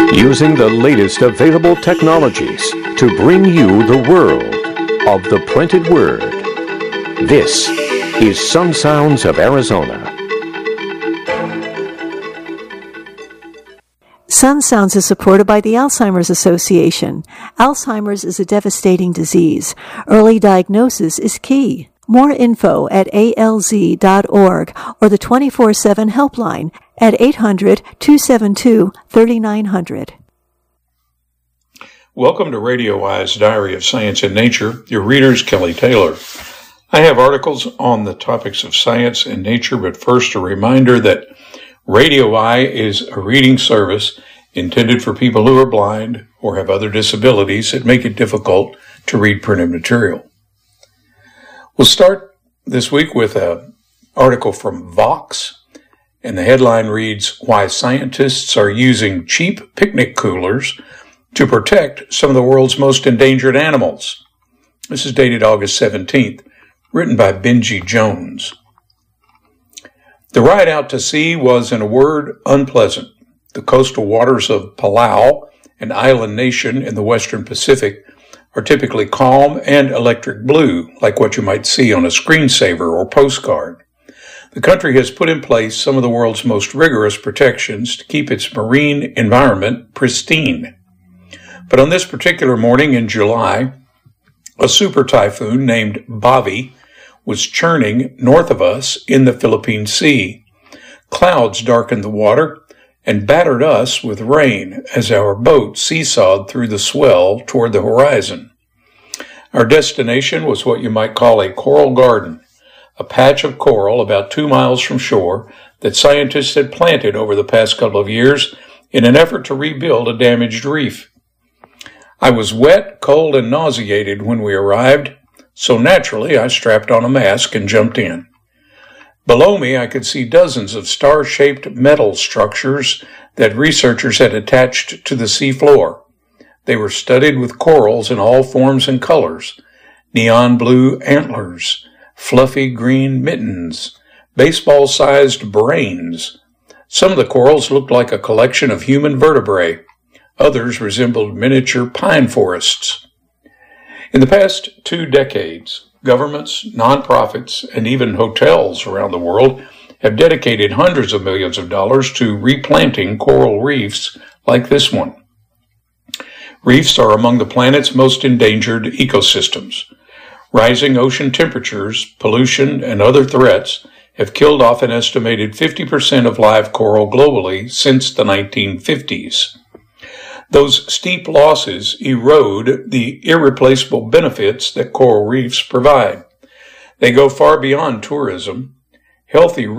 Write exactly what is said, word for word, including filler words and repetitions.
Using the latest available technologies to bring you the world of the printed word. This is Sun Sounds of Arizona. Sun Sounds is supported by the Alzheimer's Association. Alzheimer's is a devastating disease. Early diagnosis is key. More info at A L Z dot org or the twenty-four seven helpline at eight hundred, two seven two, three nine zero zero. Welcome to Radio Eye's Diary of Science and Nature. Your reader is Kelly Taylor. I have articles on the topics of science and nature, but first a reminder that Radio Eye is a reading service intended for people who are blind or have other disabilities that make it difficult to read printed material. We'll start this week with an article from Vox, and the headline reads, Why Scientists Are Using Cheap Picnic Coolers to Protect Some of the World's Most Endangered Animals. This is dated August seventeenth, written by Benji Jones. The ride out to sea was, in a word, unpleasant. The coastal waters of Palau, an island nation in the western Pacific, are typically calm and electric blue, like what you might see on a screensaver or postcard. The country has put in place some of the world's most rigorous protections to keep its marine environment pristine. But on this particular morning in July, a super typhoon named Bavi was churning north of us in the Philippine Sea. Clouds darkened the water and battered us with rain as our boat seesawed through the swell toward the horizon. Our destination was what you might call a coral garden, a patch of coral about two miles from shore that scientists had planted over the past couple of years in an effort to rebuild a damaged reef. I was wet, cold, and nauseated when we arrived, so naturally I strapped on a mask and jumped in. Below me, I could see dozens of star-shaped metal structures that researchers had attached to the seafloor. They were studded with corals in all forms and colors, neon blue antlers, fluffy green mittens, baseball-sized brains. Some of the corals looked like a collection of human vertebrae. Others resembled miniature pine forests. In the past two decades, governments, nonprofits, and even hotels around the world have dedicated hundreds of millions of dollars to replanting coral reefs like this one. Reefs are among the planet's most endangered ecosystems. Rising ocean temperatures, pollution, and other threats have killed off an estimated fifty percent of live coral globally since the nineteen fifties. Those steep losses erode the irreplaceable benefits that coral reefs provide. They go far beyond tourism. Healthy